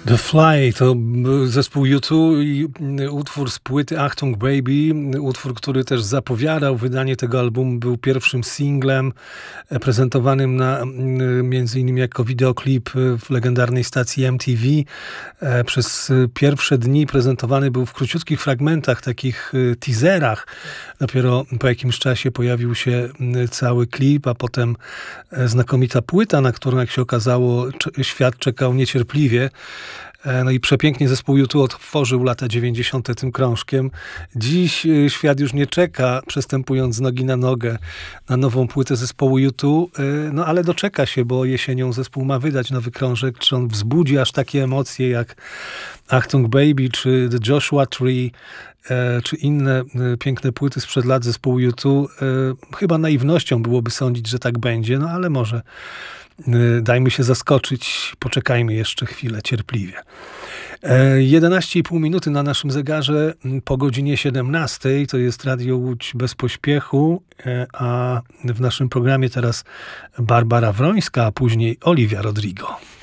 The Fly to zespół U2 i utwór z płyty Achtung Baby, utwór, który też zapowiadał wydanie tego albumu, był pierwszym singlem prezentowanym między innymi jako wideoklip w legendarnej stacji MTV. Przez pierwsze dni prezentowany był w króciutkich fragmentach, takich teaserach. Dopiero po jakimś czasie pojawił się cały klip, a potem znakomita płyta, na którą, jak się okazało, świat czekał niecierpliwie. No i przepięknie zespół U2 otworzył lata 90. tym krążkiem. Dziś świat już nie czeka, przestępując z nogi na nogę, na nową płytę zespołu U2, no ale doczeka się, bo jesienią zespół ma wydać nowy krążek. Czy on wzbudzi aż takie emocje jak Achtung Baby, czy The Joshua Tree, czy inne piękne płyty sprzed lat zespołu U2. Chyba naiwnością byłoby sądzić, że tak będzie, no ale może dajmy się zaskoczyć, poczekajmy jeszcze chwilę cierpliwie. 11,5 minuty na naszym zegarze po godzinie 17. To jest Radio Łódź bez pośpiechu, a w naszym programie teraz Barbara Wrońska, a później Oliwia Rodrigo.